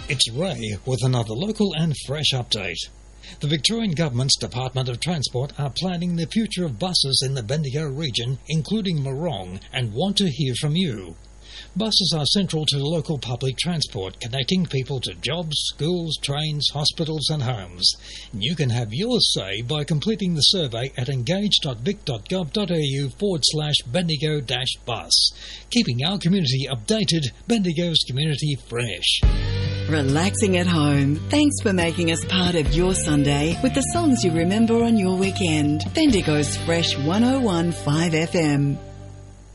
It's Ray with another local and fresh update. The Victorian Government's Department of Transport are planning the future of buses in the Bendigo region, including Morong, and want to hear from you. Buses are central to local public transport, connecting people to jobs, schools, trains, hospitals and homes. You can have your say by completing the survey at engage.vic.gov.au/Bendigo-bus. Keeping our community updated, Bendigo's community fresh. Relaxing at home. Thanks for making us part of your Sunday with the songs you remember on your weekend. Bendigo's Fresh 101.5 FM.